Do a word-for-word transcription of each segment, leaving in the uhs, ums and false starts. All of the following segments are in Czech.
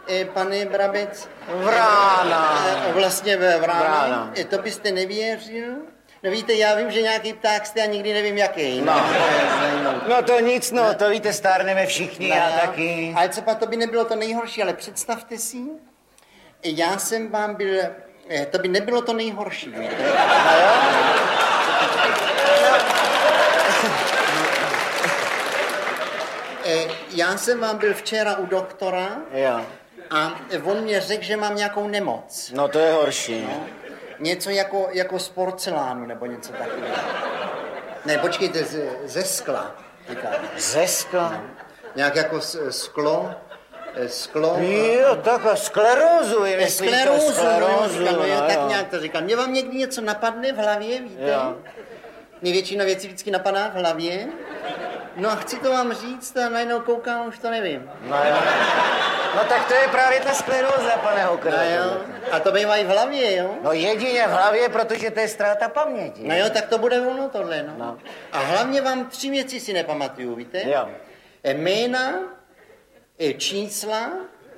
e, pane Brabec. Vrána. E, vlastně ve Vrána. Vrána. E, to byste nevěřil? No víte, já vím, že nějaký pták jste a nikdy nevím jaký. No, no to nic, no, to víte, stárneme všichni, no, já taky. Ale co pak to by nebylo to nejhorší, ale představte si, já jsem vám byl, to by nebylo to nejhorší, víte? No jo? Já jsem vám byl včera u doktora Jo. a on mě řekl, že mám nějakou nemoc. No to je horší. No. Něco jako, jako z porcelánu nebo něco takového. Ne, počkejte, ze, ze skla. Říká. Ze skla? No. Nějak jako sklo. Sklo. Jo, tak a sklerózu je myslíte? Sklerózu, sklerózu, no, no, jo, tak jo. nějak to říkám. Mě vám někdy něco napadne v hlavě, víte? Jo. Mě většina věcí vždycky napadá v hlavě. No a chci to vám říct a najednou koukám, už to nevím. No jo. No tak to je právě ta skleróza, pane Hokr. No jo. A to bývají v hlavě, jo? No jedině v hlavě, protože to je ztráta paměti. No jo, tak to bude ono tohle, no. No. A hlavně vám tři věci si nepamatuju, víte? Jo. Jména, čísla,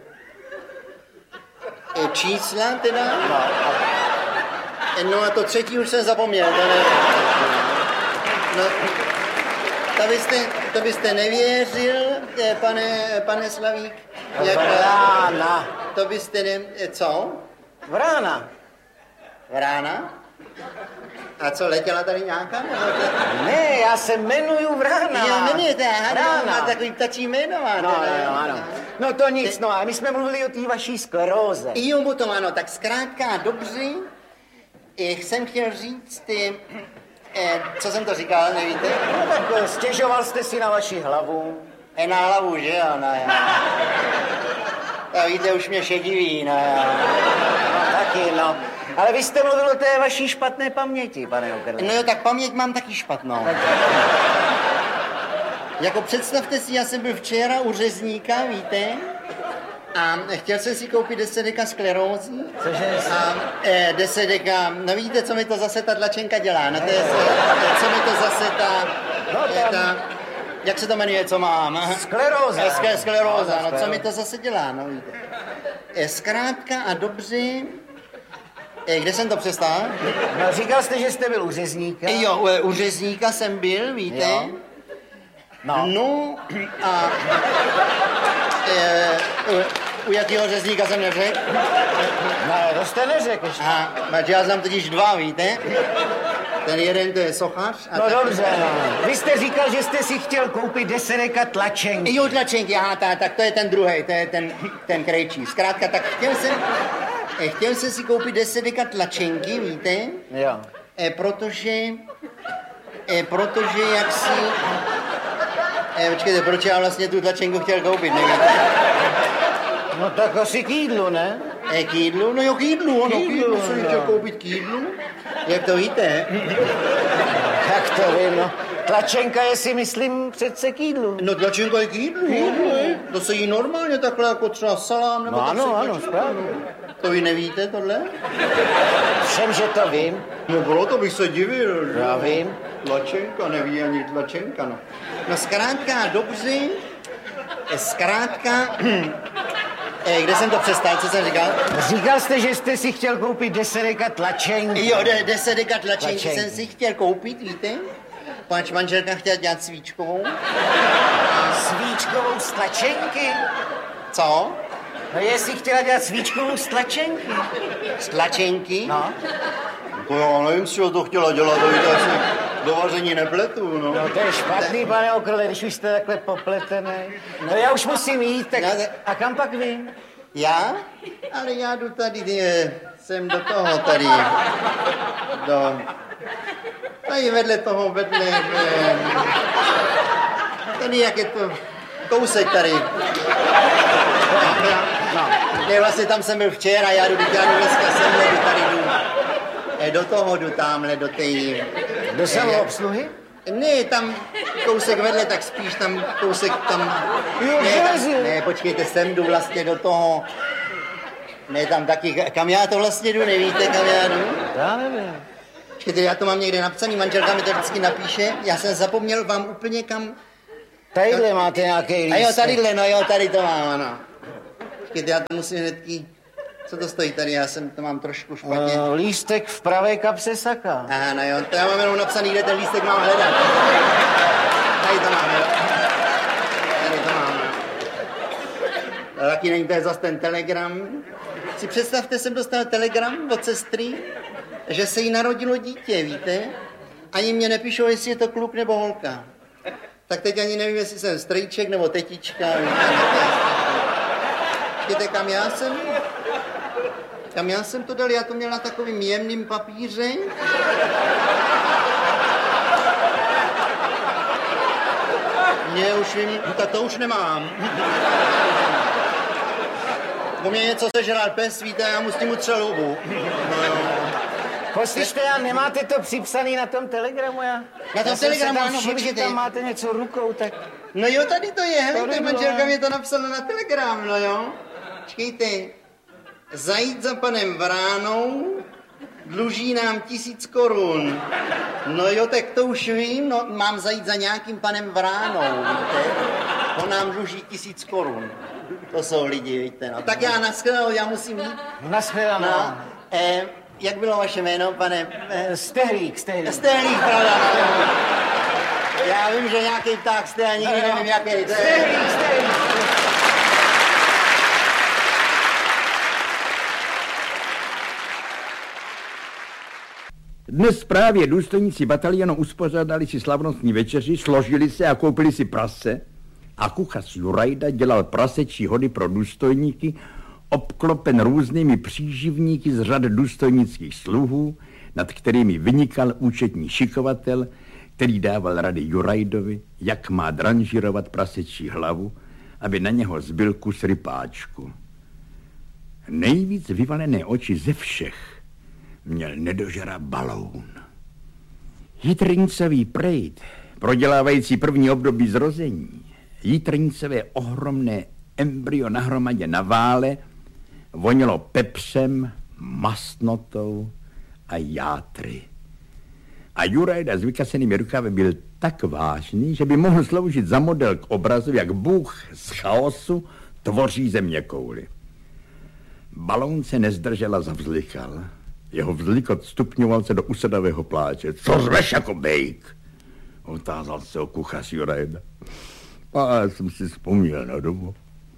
čísla teda. No a... No a to třetí už jsem zapomněl, to ne... No, to byste, to byste nevěřil, pane, pane Slavík. Jak, Vrána. to byste ne... Co? Vrána. Vrána? A co, letěla tady nějaká? Ne, já se jmenuju Vrána. Jo, jmenujete, aha, Vrána. má takový ptačí jméno, má. No, no, ano. No to nic, no a my jsme mluvili o té vaší skleróze. Jo, potom ano, tak zkrátka dobře, jsem chtěl říct, eh, co jsem to říkal, nevíte? No tak stěžoval jste si na vaši hlavu. E na hlavu, že jo, no jo. To víte, už mě šediví, no jo. No taky, no. Ale vy jste mluvil o té vaší špatné paměti, pane Okrle. No jo, tak paměť mám taky špatnou. Tak... Jako představte si, já jsem byl včera u řezníka, víte? A chtěl jsem si koupit deset deka sklerózy. Cože? A e, deset deka, no vidíte, co mi to zase ta tlačenka dělá, no to je, co mi to zase ta, no, tam... ta jak se to jmenuje, co mám? Skleróza. E, skle, skleróza, no co mi to zase dělá, no víte. E, zkrátka a dobře, e, kde jsem to přestal? No říkal jste, že jste byl u řezníka. E, jo, u, u řezníka jsem byl, víte. Jo. No. No a e, u, u jakého řezníka jsem neřekl? No, to jste neřekl ještě. A já znám totiž dva, víte? Ten jeden to je sochař. A No tak... dobře, no. Vy jste říkal, že jste si chtěl koupit deset deka tlačenky. Jo, tlačenky, aha, tak, tak to je ten druhý, to je ten, ten krejčí. Zkrátka, tak chtěl jsem, chtěl jsem si koupit deset deka tlačenky, víte? Jo. E, protože, e, protože jak si... E, počkejte, proč já vlastně tu tlačenku chtěl koupit, nevíte? No tak asi k jídlu, ne? E, k jídlu? No jo, k jídlu, ono, k jídlu jsem chtěl koupit k jídlu. Jak to víte? Jak to vím, no. Tlačenka je si, myslím, přece k jídlu. No tlačenka je k jídlu, jídlu, to se jí normálně takhle jako třeba salám, nebo No tak ano, se ano, správně. To vy nevíte, tohle? Všem, že to vím. No bylo, to bych se divil. Já vím. Tlačenka, neví ani tlačenka, no. No zkrátka, dobře, zkrátka, eh, kde jsem to přestal, co jsem říkal? Říkal jste, že jste si chtěl koupit deset deka tlačenky. Jo, de, deset deka tlačenky Tlačenky. jsem si chtěl koupit, víte? Pač manželka chtěla dělat svíčkovou. Svíčkovou z tlačenky? Co? No jestli chtěla dělat svíčkovou z tlačenky. Z tlačenky? No. To já nevím, z čeho to chtěla dělat, to víte, asi do vaření nepletu, no. No to je špatný, pane Okrle, když už jste takhle popletený. No já už musím jít, tak No, to- a kam pak vy? Já? Ale já jdu tady, je, jsem do toho tady, do, tady vedle toho, vedle, je, tady jak je to, kousek tady. No. Ne, vlastně tam jsem byl včera, já jdu, já jdu dneska semhle, jdu tady, jdu, eh, do toho jdu tamhle, do té... Do samoobsluhy? Ne, tam kousek vedle, tak spíš tam kousek tam... Jo, ne, železi. tam, ne, počkejte, sem jdu vlastně do toho... Ne, tam taky, kam já to vlastně jdu, nevíte, kam já jdu? Já nevím. Počkejte, já to mám někde napsaný, manželka mi to vždycky napíše, já jsem zapomněl vám úplně kam... Tadyhle máte nějaký lístek. A jo, tadyhle, no jo, tady to mám, ano. Počkejte, já to musím hnedky... Co to stojí tady? Já jsem to mám trošku špatně. Uh, lístek v pravé kapse saka. Aha, no jo, to já mám jenom napsaný, kde ten lístek mám hledat. Tady to mám, jo. Tady to mám. A taky není to zase ten telegram. Si představte, jsem dostal telegram od sestry, že se jí narodilo dítě, víte? Ani mě nepíšou, jestli je to kluk nebo holka. Tak teď ani nevím, jestli jsem strýček nebo tetička. Víte, kam já jsem? Kam já jsem to dal? Já to měl na takovým jemným papíře. Ne, už vím, tak to už nemám. Po mě něco sežral pes, víte, já mu s tím utřel hubu. Poslyšte, já nemáte to připsaný na tom telegramu, já? Na tom telegramu, ano, že tam máte něco rukou, tak... No jo, tady to je, hele, manželka no. mě to napsala na telegram, no jo. Čekejte, zajít za panem Vránou, dluží nám tisíc korun. No jo, tak to už vím, no, mám zajít za nějakým panem Vránou, víte. On nám dluží tisíc korun. To jsou lidi, víte, no. Tak já naschledanou, já musím jít. Naschledanou. No, eh, jak bylo vaše jméno, pane? Eh, Stehlík, Stehlík. Stehlík, pravda, no. Já vím, že nějaký pták jste, a nikdy nevím, jaký. Stehlík, Stehlík. Dnes právě důstojníci batalionu uspořádali si slavnostní večeři, složili se a koupili si prase a kuchař Jurajda dělal prasečí hody pro důstojníky, obklopen různými příživníky z řad důstojnických sluhů, nad kterými vynikal účetní šikovatel, který dával rady Jurajdovi, jak má dranžírovat prasečí hlavu, aby na něho zbyl kus rypáčku. Nejvíc vyvalené oči ze všech měl nedožera Baloun. Jitrnicový prejt, prodělávající první období zrození, Jitrnicové ohromné embryo nahromadě na vále, vonilo pepřem, mastnotou a játry. A Jurajda s vykasenými rukavy byl tak vážný, že by mohl sloužit za model k obrazu, jak Bůh z chaosu tvoří zeměkouli. Baloun se nezdržel a zavzlikal. Jeho vzlikot stupňoval se do usedavého pláče. Co řveš jako bejk? Otázal se o kuchař Jurajda. A já jsem si vzpomněl na dobu.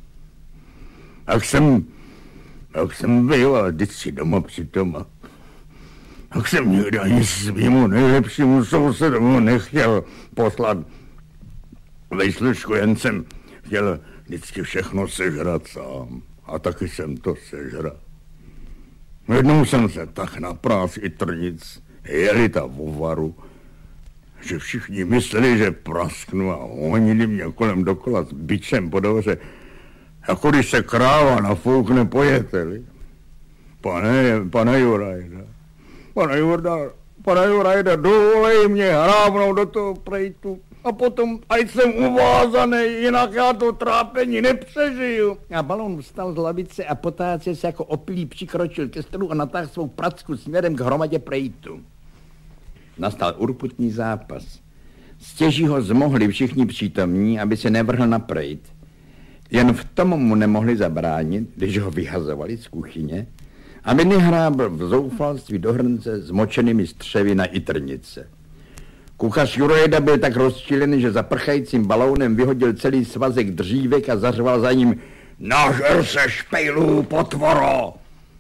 Jak jsem, jak jsem býval vždycky doma při toma. Jak jsem nikdy ani svýmu nejlepšímu sousedomu nechtěl poslat vejslušku, jen jsem chtěl vždycky všechno sežrat sám. A taky jsem to sežral. Jednou jsem se tak naprás i trnic jeli ta vovaru, že všichni mysleli, že prasknu a honili mě kolem dokola s bičem po dvoře, jako když se kráva nafoukne po jeteli. Pane, pane Jurajda, pane Jurajda, pane Jurajda, dovolej mě hrábnout do toho prejtu a potom, ať jsem uvázaný, jinak já to trápení nepřežiju. A Baloun vstal z lavice a potáce se jako opilý přikročil ke stolu a natáhl svou pracku směrem k hromadě prejtu. Nastal urputný zápas. Stěží ho zmohli všichni přítomní, aby se nevrhl na prejt. Jen v tom mu nemohli zabránit, když ho vyhazovali z kuchyně, aby nehrábl v zoufalství do hrnce s močenými střevy na Jitrnice. Kuchař Jurajda byl tak rozčilený, že za prchajícím Balounem vyhodil celý svazek dřívek a zařval za ním: Nažer se špejlů, potvoro!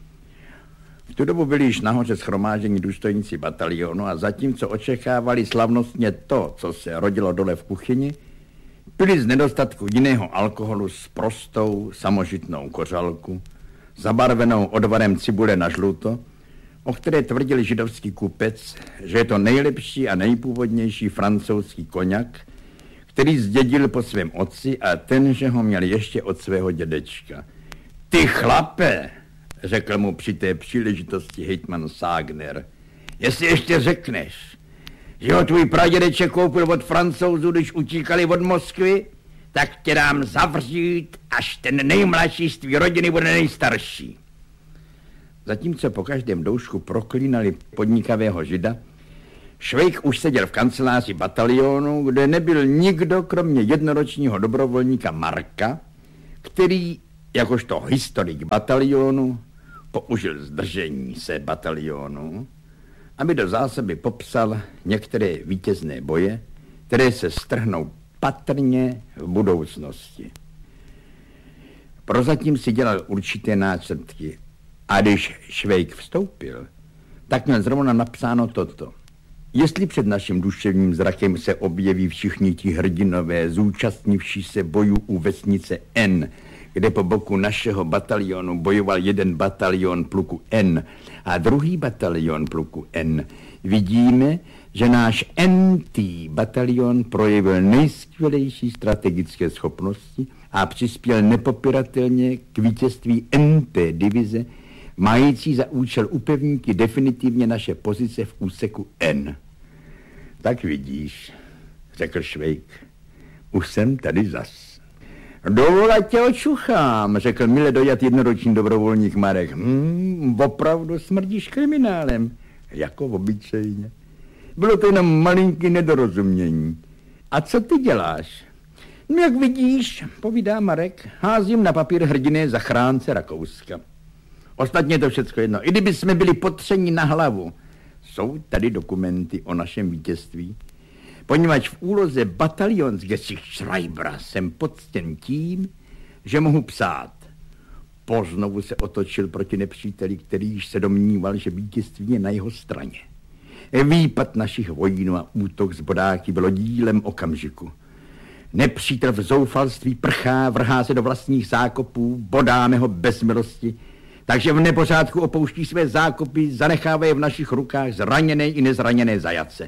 V tu dobu byli již nahoře shromáždění důstojníci batalionu a zatímco očekávali slavnostně to, co se rodilo dole v kuchyni, pili z nedostatku jiného alkoholu s prostou samožitnou kořalku, zabarvenou odvarem cibule na žluto, o které tvrdil židovský kupec, že je to nejlepší a nejpůvodnější francouzský koňak, který zdědil po svém otci a ten, že ho měl ještě od svého dědečka. Ty chlape, řekl mu při té příležitosti hejtman Ságner, jestli ještě řekneš, že ho tvůj pradědeček koupil od Francouzů, když utíkali od Moskvy, tak tě dám zavřít, až ten nejmladší z tvý rodiny bude nejstarší. Zatímco po každém doušku proklínali podnikavého žida, Švejk už seděl v kanceláři batalionu, kde nebyl nikdo, kromě jednoročního dobrovolníka Marka, který jakožto historik batalionu použil zdržení se batalionu, aby do zásoby popsal některé vítězné boje, které se strhnou patrně v budoucnosti. Prozatím si dělal určité náčrtky a když Švejk vstoupil, tak měl zrovna napsáno toto. Jestli před naším duševním zrakem se objeví všichni ti hrdinové, zúčastnivší se bojů u vesnice N, kde po boku našeho batalionu bojoval jeden batalion pluku N a druhý batalion pluku N, vidíme, že náš N T batalion projevil nejskvělejší strategické schopnosti a přispěl nepopiratelně k vítězství N T divize, mající za účel upevnit definitivně naše pozice v úseku N. Tak vidíš, řekl Švejk, už jsem tady zas. Dovol, ať tě očuchám, řekl mile dojat jednoroční dobrovolník Marek. Hmm, opravdu smrdíš kriminálem, jako obyčejně. Bylo to jenom malinký nedorozumění. A co ty děláš? No jak vidíš, povídá Marek, házím na papír hrdiné zachránce Rakouska. Ostatně to všecko jedno. I kdyby jsme byli potřeni na hlavu, jsou tady dokumenty o našem vítězství. Poněvadž v úloze bataljonsgeschreibera jsem poctěn tím, že mohu psát. Poznovu se otočil proti nepříteli, který již se domníval, že vítězství je na jeho straně. Výpad našich vojínů a útok z bodáky bylo dílem okamžiku. Nepřítel v zoufalství prchá, vrhá se do vlastních zákopů, bodáme ho bez milosti, takže v nepořádku opouští své zákopy, zanechávají v našich rukách zraněné i nezraněné zajatce.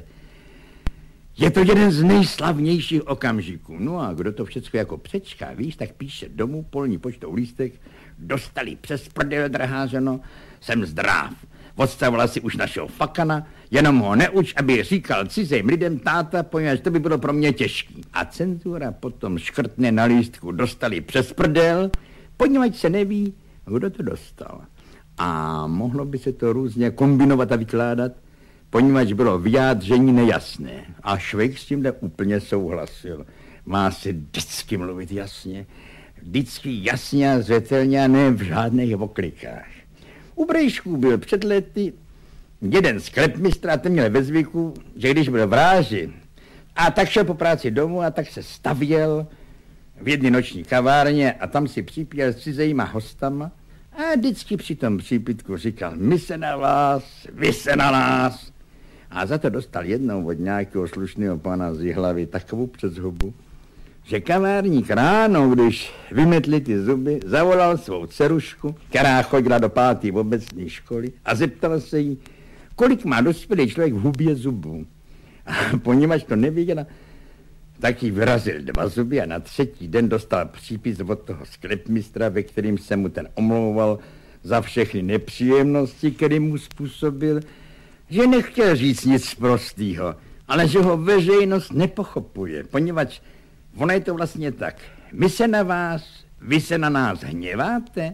Je to jeden z nejslavnějších okamžiků. No a kdo to všechno jako přečká, víš, tak píše domů polní poštou lístek, dostali přes prdel, drhářeno, jsem zdrav. Odstavovala si už našeho fakana, jenom ho neuč, aby říkal cizím lidem táta, poněvadž to by bylo pro mě těžký. A cenzura potom škrtne na lístku, dostali přes prdel, poněvadž se neví, kdo to dostal. A mohlo by se to různě kombinovat a vykládat, poněvadž bylo vyjádření nejasné. A Švejk s tímhle úplně souhlasil. Má se vždycky mluvit jasně, vždycky jasně a zřetelně a ne v žádných oklikách. U Brejšků byl před lety jeden sklepmistr a ten měl ve zvyku, že když byl v ráži a tak šel po práci domů a tak se stavěl v jedné noční kavárně a tam si připíjel s cizejma hostama a vždycky při tom přípitku říkal, my se na vás, vy se na nás. A za to dostal jednou od nějakého slušného pana z Jihlavy takovou přes hubu, že kavárník ráno, když vymetli ty zuby, zavolal svou dcerušku, která chodila do páté obecné školy a zeptal se jí, kolik má dospělý člověk v hubě zubů. A poněvadž to nevěděla, tak jí vyrazil dva zuby a na třetí den dostal přípis od toho sklepmistra, ve kterým se mu ten omlouval za všechny nepříjemnosti, které mu způsobil, že nechtěl říct nic prostýho, ale že ho veřejnost nepochopuje, poněvadž ono je to vlastně tak. My se na vás, vy se na nás hněváte.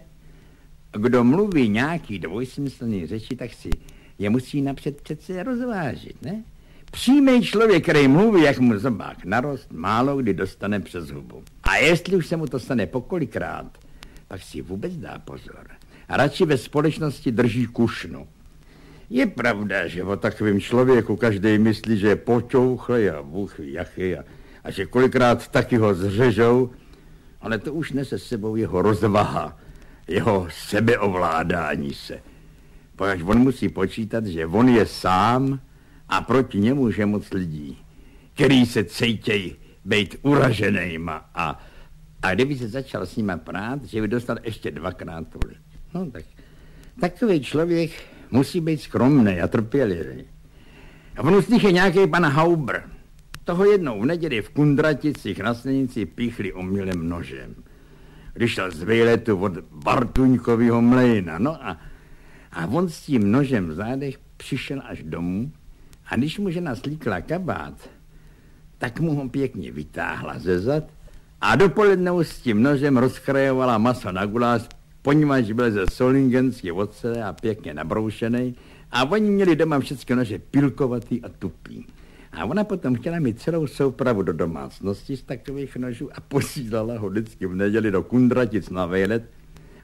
Kdo mluví nějaký dvojsmyslný řeči, tak si je musí napřed přece rozvážit, ne? Přímý člověk, který mluví, jak mu zobák narost, málo kdy dostane přes hubu. A jestli už se mu to stane pokolikrát, pak si vůbec dá pozor. A radši ve společnosti drží kušnu. Je pravda, že o takovém člověku každý myslí, že je počouchlej a bůh ví jaký a a že kolikrát taky ho zřežou, ale to už nese s sebou jeho rozvaha, jeho sebeovládání se. Protože on musí počítat, že on je sám a proti němu je moc lidí, který se cítějí být uraženýma a, a kdyby se začal s nima prát, že by dostal ještě dvakrát tolik. No tak takový člověk musí být skromný a trpělivý. A on z nich je nějaký pan Haubr. Toho jednou v neděli v Kundraticích na Sněnici píchli omylem nožem. Když šel z výletu od Bartuňkovýho mlejna, no a, a on s tím nožem v zádech přišel až domů a když mu žena slíkla kabát, tak mu ho pěkně vytáhla ze zad a dopoledne s tím nožem rozkrajovala maso na guláš, poněvadž byl ze solingenský ocele a pěkně nabroušený a oni měli doma všechny nože pilkovatý a tupý. A ona potom chtěla mít celou soupravu do domácnosti z takových nožů a posílala ho vždycky v neděli do Kundratic na výlet,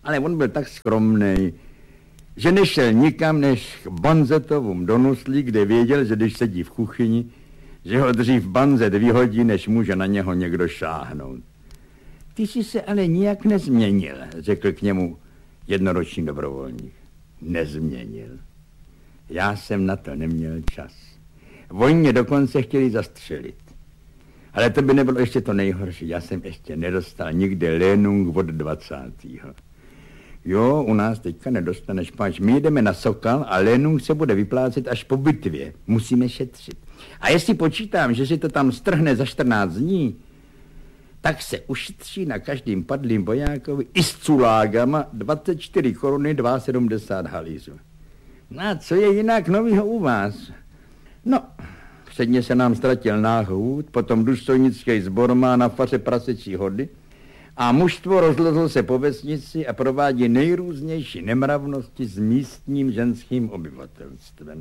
Ale on byl tak skromnej, že nešel nikam než k Banzetovům do Nuslí, kde věděl, že když sedí v kuchyni, že ho dřív Banzet vyhodí, než může na něho někdo šáhnout. Ty jsi se ale nijak nezměnil, řekl k němu jednoroční dobrovolník. Nezměnil. Já jsem na to neměl čas. Oni dokonce chtěli zastřelit. Ale to by nebylo ještě to nejhorší. Já jsem ještě nedostal nikde lénung od dvacátého Jo, u nás teďka nedostaneš, páč. My jdeme na Sokal a lénung se bude vyplácet až po bitvě. Musíme šetřit. A jestli počítám, že si to tam strhne za čtrnáct dní, tak se ušetří na každým padlým vojákovi i s culágama dvacet čtyři koruny sedmdesát dva halířů. No a co je jinak novýho u vás? No, předně se nám ztratil náhůd, potom důstojnický sbor má na faře prasečí hody a mužstvo rozlezlo se po vesnici a provádí nejrůznější nemravnosti s místním ženským obyvatelstvem.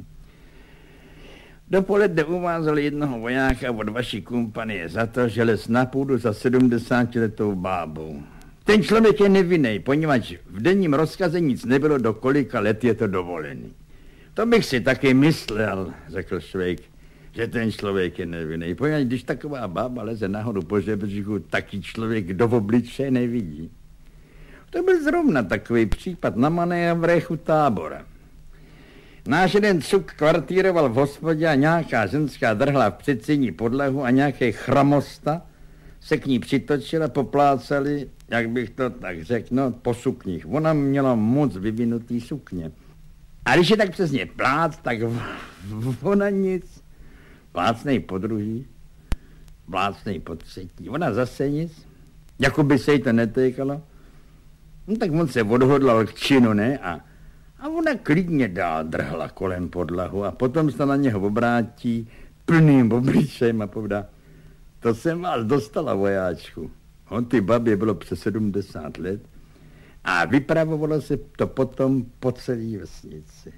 Dopoledne umázali jednoho vojáka od vaší kompanie za to, že les na půdu za sedmdesátiletou bábou. Ten člověk je nevinný, poněvadž v denním rozkaze nic nebylo, do kolika let je to dovolený. To bych si taky myslel, řekl Švejk, že ten člověk je nevinný. Poněvadž když taková bába leze nahoru po žebříku, taky člověk do obličeje nevidí. To byl zrovna takový případ na manévrechu Tábora. Náš jeden cuk kvartíroval v hospodě a nějaká ženská drhla v předsíni podlahu a nějaký chramosta se k ní přitočil a poplácali, jak bych to tak řekl, no, po sukních. Ona měla moc vyvinutý sukně. A když je tak přesně plác, tak ona nic. Plácnej po druhý, plácnej po třetí. Ona zase nic, jako by se jí to netýkalo. No tak on se odhodlal k činu, ne? A A ona klidně dál drhla kolem podlahu a potom se na něho obrátí plným obličejem a povídá, to jsem vás dostala, vojáčku. On ty babě bylo přes sedmdesát let a vypravovalo se to potom po celé vesnici.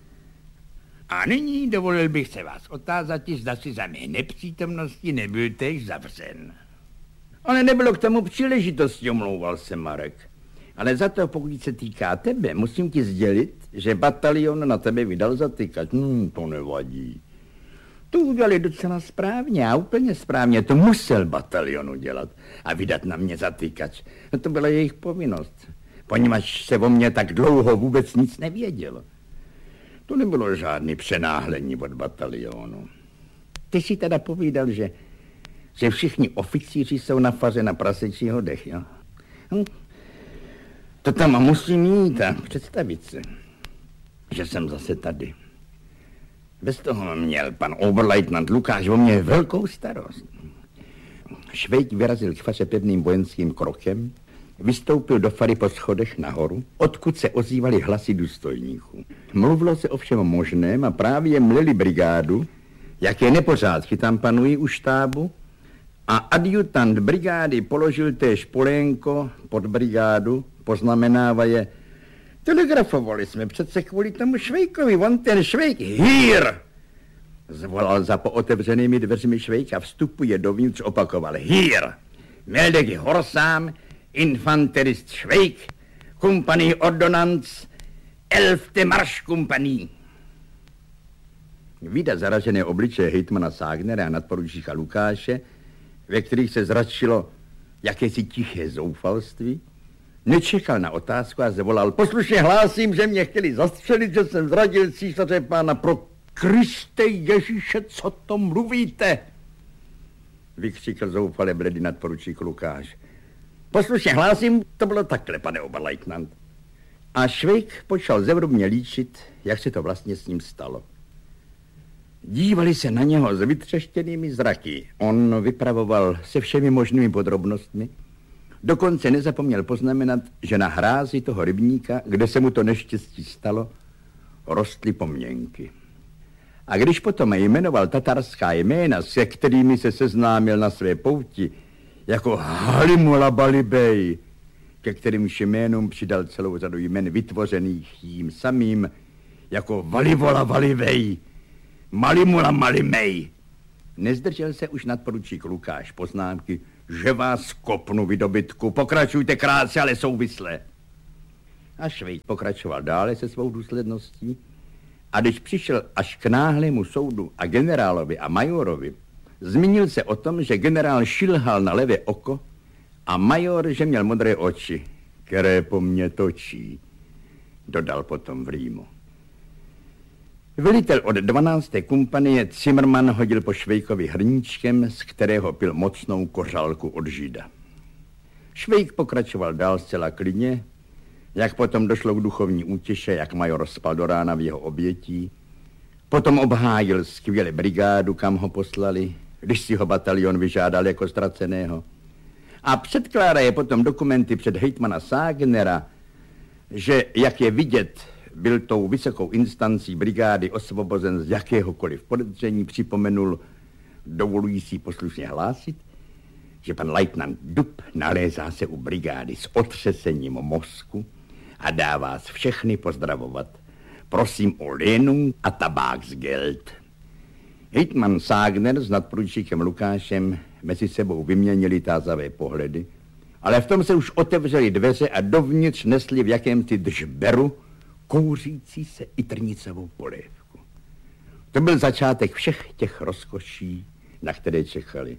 A nyní dovolil bych se vás otázat, zda si za mé nepřítomnosti nebyl též zavřen. Ale nebylo k tomu příležitosti, omlouval se Marek. Ale za to, pokud se týká tebe, musím ti sdělit, že batalion na tebe vydal zatykač. Hmm, to nevadí. To udělali docela správně a úplně správně. To musel batalion udělat a vydat na mě zatykač. No to byla jejich povinnost, poněvadž se o mě tak dlouho vůbec nic nevědělo. To nebylo žádný přenáhlení od batalionu. Ty si teda povídal, že, že všichni oficíři jsou na faře na prasečí hodech, jo? Hm. To tam musím jít a představit se, že jsem zase tady. Bez toho měl pan oberleutnant Lukáš o mě velkou starost. Švejk vyrazil k faře pevným vojenským krokem, vystoupil do fary po schodech nahoru, odkud se ozývaly hlasy důstojníků. Mluvilo se o všem možném a právě mleli brigádu, jaké nepořádky tam panují u štábu, a adjutant brigády položil též polénko pod brigádu, poznamenávaje, telegrafovali jsme přece kvůli tomu Švejkovi, on ten Švejk, hýr! Zvolal za pootevřenými dveřmi Švejk a vstupuje dovnitř, opakoval, hýr! Meldek Horsám, infanterist Švejk, kompanii ordonanc, elfte marš kompanii. Vidět zaražené obličeje hejtmana Ságnera a nadporučíka Lukáše, ve kterých se zračilo jakési tiché zoufalství, nečekal na otázku a zavolal, poslušně hlásím, že mě chtěli zastřelit, že jsem zradil císaře pána, pro Kriste Ježíše, co to mluvíte? Vykřikl zoufale bledý nadporučík Lukáš. Poslušně hlásím, to bylo takhle, pane oberleutnant. A Švejk počal zevrubně líčit, jak se to vlastně s ním stalo. Dívali se na něho s vytřeštěnými zraky. On vypravoval se všemi možnými podrobnostmi. Dokonce nezapomněl poznamenat, že na hrázi toho rybníka, kde se mu to neštěstí stalo, rostly pomněnky. A když potom jmenoval tatarská jména, se kterými se seznámil na své pouti, jako Halimula Balibej, ke kterýmž jménům přidal celou řadu jmen vytvořených jím samým, jako Valivola Valivej, Malimula Malimej. Nezdržel se už nadporučík Lukáš poznámky, že vás kopnu, vy dobytku, pokračujte krátce, ale souvisle. A Švejk pokračoval dále se svou důsledností. A když přišel až k náhlému soudu a generálovi a majorovi, zmínil se o tom, že generál šilhal na levé oko a major, že měl modré oči, které po mně točí, dodal potom v rýmu. Velitel od dvanácté kompanie Zimmermann hodil po Švejkovi hrníčkem, z kterého pil mocnou kořálku od žida. Švejk pokračoval dál zcela klidně, jak potom došlo k duchovní útěše, jak major spal do rána v jeho obětí. Potom obhájil skvěle brigádu, kam ho poslali, když si ho batalion vyžádal jako ztraceného. A předkládá je potom dokumenty před hejtmana Ságnera, že, jak je vidět, byl tou vysokou instancí brigády osvobozen z jakéhokoliv podezření, připomenul, dovolují si poslušně hlásit, že pan lejtnant Dub nalézá se u brigády s otřesením mozku a dá vás všechny pozdravovat. Prosím o lénu a tabáksgeld. Hejtman Ságner s nadporučíkem Lukášem mezi sebou vyměnili tázavé pohledy, ale v tom se už otevřely dveře a dovnitř nesli v jakémsi držberu kouřící se i trnicovou polévku. To byl začátek všech těch rozkoší, na které čekali.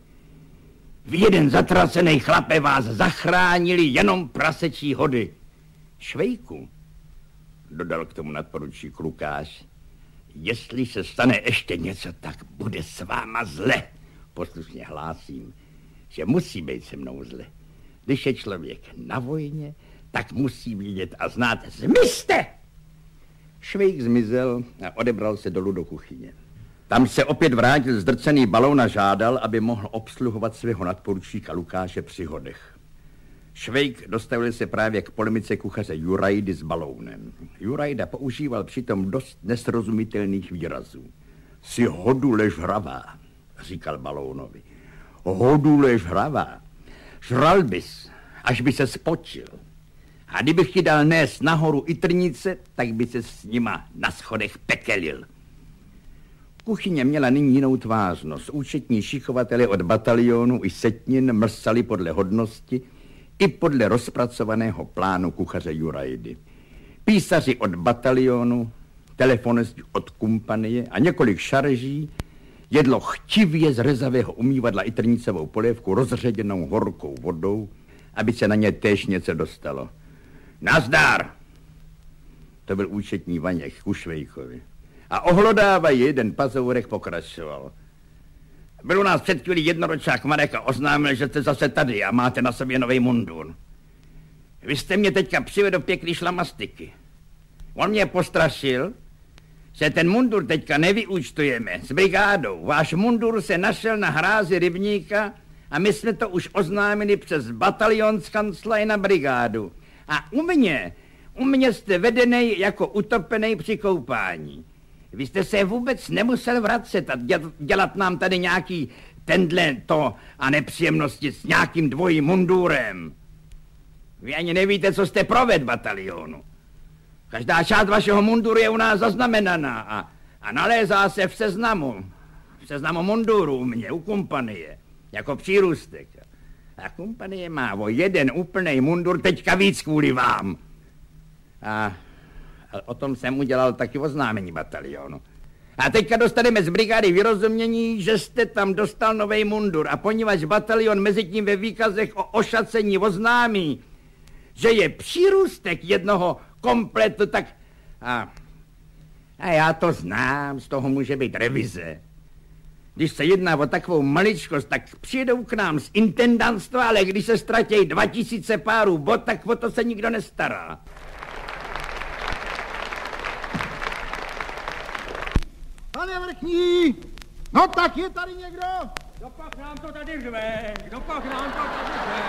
V jeden zatracený chlape vás zachránili jenom prasečí hody. Švejku, dodal k tomu nadporučík Lukáš, jestli se stane ještě něco, tak bude s váma zle. Poslušně hlásím, že musí být se mnou zle. Když je člověk na vojně, tak musí vidět a znát. Zmizte! Švejk zmizel a odebral se dolů do kuchyně. Tam se opět vrátil zdrcený balón a žádal, aby mohl obsluhovat svého nadporučíka Lukáše při hodech. Švejk dostavil se právě k polemice kuchaře Jurajdy s balounem. Jurajda používal přitom dost nesrozumitelných výrazů. Si hodu lež hravá, říkal balounovi. Hodu lež hravá. Žral bys, až by se spočil. A kdybych ti dal nést nahoru i trnice, tak by se s nima na schodech pekelil. Kuchyně měla nyní jinou tvářnost. Účetní šichovatele od batalionu i setnin mrsali podle hodnosti i podle rozpracovaného plánu kuchaře Jurajdy. Písaři od batalionu, telefonisti od kompanie a několik šarží jedlo chtivě z rezavého umývadla i trnicovou polévku rozředěnou horkou vodou, aby se na ně též něco dostalo. Nazdar! To byl účetní Vaněk ku Švejkovi. A ohlodávají jeden pazourek pokračoval. Byl u nás před chvílí jednoročák Marek a oznámil, že jste zase tady a máte na sobě nový mundur. Vy jste mě teďka přivedl do pěkný šlamastiky. On mě postrašil, že ten mundur teďka nevyúčtujeme s brigádou. Váš mundur se našel na hrázi rybníka a my jsme to už oznámili přes batalion z kanclaj na brigádu. A u mě, u mě jste vedenej jako utopenej při koupání. Vy jste se vůbec nemusel vracet a dělat nám tady nějaký tendle to a nepříjemnosti s nějakým dvojím mundurem. Vy ani nevíte, co jste proved batalionu. Každá část vašeho munduru je u nás zaznamenaná a, a nalézá se v seznamu. V seznamu munduru u mě, u kompanie, jako přírůstek. A kompanie má o jeden úplnej mundur teďka víc kvůli vám. A o tom jsem udělal taky oznámení batalionu. A teďka dostaneme z brigády vyrozumění, že jste tam dostal novej mundur a poněvadž batalion mezi tím ve výkazech o ošacení oznámí, že je přírůstek jednoho kompletu, tak... A, a já to znám, z toho může být revize. Když se jedná o takovou maličkost, tak přijedou k nám z intendantstva, ale když se ztratějí dva tisíce párů bot, tak o to se nikdo nestará. Pane vrchní, no tak je tady někdo? Kdo pak nám to tady řve? Kdo pak nám to tady řve?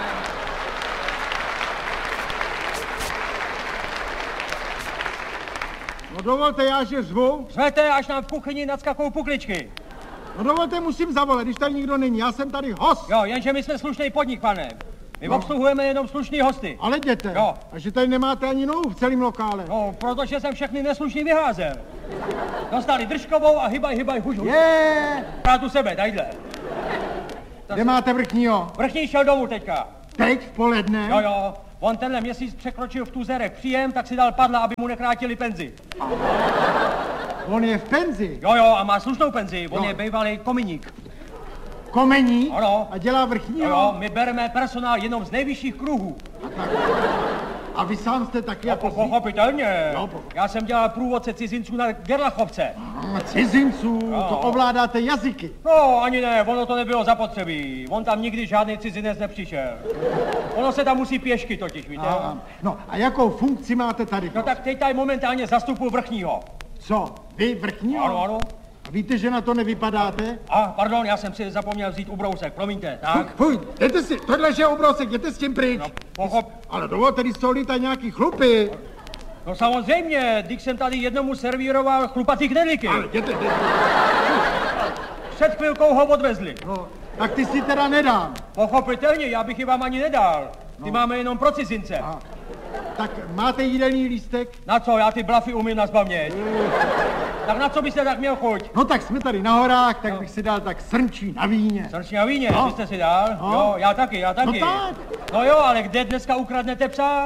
No dovolte, já že zvu. Řvete, až nám v kuchyni nadskakou pukličky. No dovolte, musím zavolat, když tady nikdo není, já jsem tady host. Jo, jenže my jsme slušný podnik, pane. My no. obsluhujeme jenom slušný hosty. Ale jděte. Jo. A že tady nemáte ani nohu v celém lokále. No, protože jsem všechny neslušný vyházel. Dostali držkovou a hybaj, hybaj, huž, huž. Je. Prát u sebe, tadyhle. Kde máte vrchního? Vrchní šel domů teďka. Teď v poledne? Jo, jo. On tenhle měsíc překročil v tuzerech příjem, tak si dal padla, aby mu nekrátili penzi. On je v penzi. Jo, jo, a má slušnou penzi. On Jo. je bývalý kominík. Komení Ano. a dělá Jo, vrchního. jo, my bereme personál jenom z nejvyšších kruhů. A vy sám jste taky Jako jako pochopitelně. Jo, po- Já jsem dělal průvodce cizinců na Gerlachovce. z cizinců, Jo. to ovládáte jazyky. No, ani ne, ono to nebylo zapotřebí. On tam nikdy žádný cizinec nepřišel. Ono se tam musí pěšky totiž, víte? A, no a jakou funkci máte tady? No tak teď tady momentálně zastupuji vrchního. Co, vy vrchního? Ano, ano. A víte, že na to nevypadáte? A, pardon, já jsem si zapomněl vzít ubrousek, promiňte, tak? Fuj, jděte si, tohle je obrousek, jděte s tím pryč. No, pochop, Ale dovolte, tady jsou lítat nějaký chlupy. no samozřejmě, když jsem tady jednomu servíroval chlupatý knedlíky. Ale jděte, jděte. Před chvilkou ho odvezli. No, tak ty si teda nedám. Pochopitelně, já bych ji vám ani nedal. Ty máme jenom pro cizince. A, tak máte jídelný lístek? Na co, já ty blafy umím nazpaměť. Tak na co byste tak měl chuť? No tak jsme tady na horách, tak bych si dal tak srnčí na víně. Srční a víně, No. vy jste si dal? No. Jo, já taky, já taky. No tak. No jo, ale kde dneska ukradnete psa?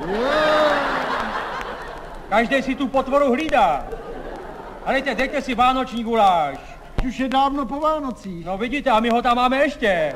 Každý si tu potvoru hlídá. A dejte, dejte si vánoční guláš. Už je dávno po Vánocích. No vidíte, a my ho tam máme ještě.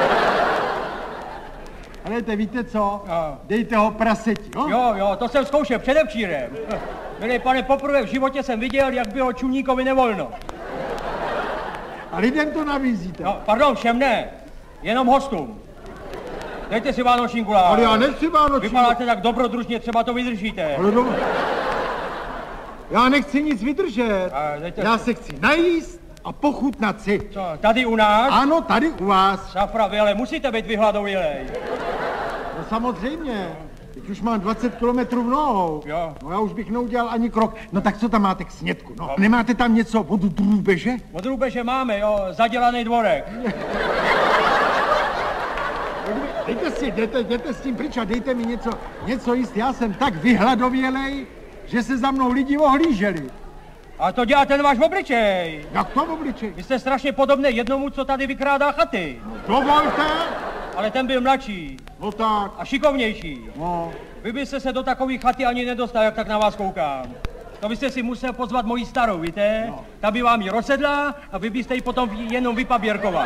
Ale dejte, víte co? Jo. Dejte ho praseti, jo? Jo, jo, to jsem zkoušel předevčírem. Milý pane, poprvé v životě jsem viděl, jak bylo čumníkovi nevolno. A lidem to nabízíte. No, pardon, všem ne. Jenom hostům. Dejte si vánoční guláš. Ale já nechci Vánoční. Vypadáte tak dobrodružně, třeba to vydržíte. Ale do... Já nechci nic vydržet. A dejte Já si- se chci najíst a pochutnat si. Co, tady u nás? Ano, tady u vás. Safra, vy ale musíte být vyhladovělej. No samozřejmě. Teď už mám dvacet kilometrů v nohou. Jo. No já už bych neudělal ani krok. No tak co tam máte k snědku? No, nemáte tam něco od drůbeže? Od růbeže máme, jo, zadělaný dvorek. Dejte si, jděte, jděte s tím pryč a dejte mi něco, něco jíst. Já jsem tak vyhladovělej, že se za mnou lidi ohlíželi. A to dělá ten váš obličej. Jak to v obličeji? Vy jste strašně podobný jednomu, co tady vykrádá chaty. Dovolte. Ale ten byl mladší No tak, a šikovnější. no. Vy byste se do takové chaty ani nedostal, jak tak na vás koukám. To byste si musel pozvat moji starou, víte? No. Ta by vám ji rozsedla a vy byste ji potom jenom vypaběrkoval.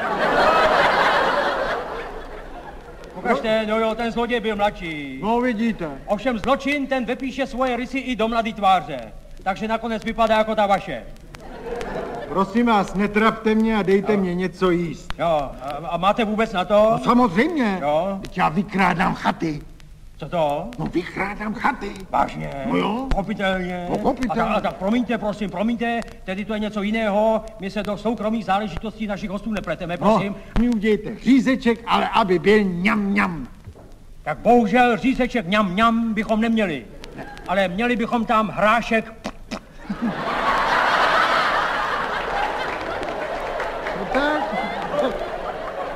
Ukažte, no jo, ten zloděj byl mladší. No vidíte. Ovšem zločin, ten vypíše svoje rysy i do mladý tváře. Takže nakonec vypadá jako ta vaše. Prosím vás, netrapte mě a dejte mě něco jíst. Jo, a, a máte vůbec na to? No samozřejmě. Jo. Teď já vykrádám chaty. Co to? No vykrádám chaty. Vážně? No jo. Pochopitelně. Pochopitelně. A, tak- a tak promiňte, prosím, promiňte, tedy to je něco jiného. My se do soukromých záležitostí našich hostů nepleteme, prosím. No, mi udějte řízeček, ale aby byl ňam ňam. Tak bohužel řízeček ňam ňam bychom neměli. Ale měli bychom tam hrášek